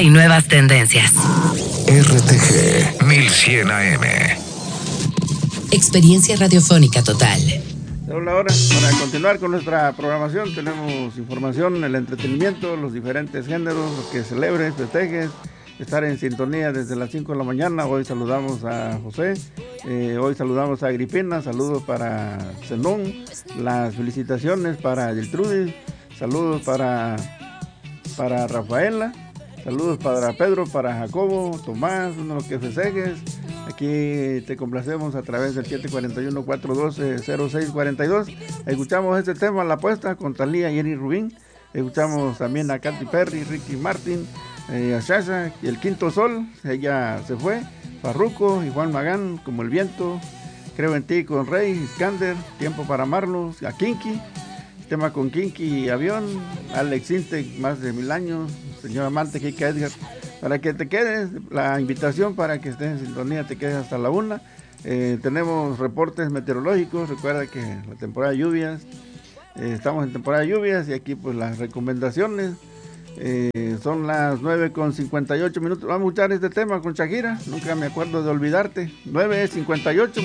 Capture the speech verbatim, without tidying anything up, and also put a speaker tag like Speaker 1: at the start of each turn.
Speaker 1: y nuevas tendencias.
Speaker 2: R T G mil cien A M.
Speaker 1: Experiencia radiofónica total.
Speaker 3: Hola, ahora, para continuar con nuestra programación, tenemos información, el entretenimiento, los diferentes géneros, lo que celebres, festejes, estar en sintonía desde las cinco de la mañana. Hoy saludamos a José, eh, hoy saludamos a Agripina, saludos para Zenón, las felicitaciones para Geltrudis, saludos para, para Rafaela, saludos para Pedro, para Jacobo, Tomás, uno de los que festejes. Aquí te complacemos a través del siete cuatro uno, cuatro uno dos, cero seis cuatro dos. Escuchamos este tema, La Apuesta, con Talía y Jenny Rubín. Escuchamos también a Katy Perry, Ricky Martin, eh, a Shasha y El Quinto Sol, ella se fue. Farruko y Juan Magán, Como el Viento, Creo en Ti con Rey, Iskander, Tiempo para Amarnos, a Kinky, tema con Kinky y Avión, Alex Intec, Más de Mil Años, Señor Amante, Kika Edgar. Para que te quedes, la invitación para que estés en sintonía, te quedes hasta la una. Eh, tenemos reportes meteorológicos, recuerda que la temporada de lluvias, eh, estamos en temporada de lluvias y aquí pues las recomendaciones. Eh, son las nueve con cincuenta y ocho minutos. Vamos a escuchar este tema con Shakira, Nunca me acuerdo de olvidarte. nueve cincuenta y ocho.